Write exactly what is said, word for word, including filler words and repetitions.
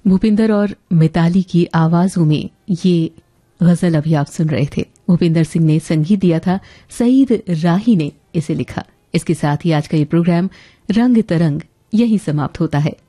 भूपिंदर और मिताली की आवाजों में ये गजल अभी आप सुन रहे थे। भूपिंदर सिंह ने संगीत दिया था, सईद राही ने इसे लिखा। इसके साथ ही आज का ये प्रोग्राम रंग तरंग यही समाप्त होता है।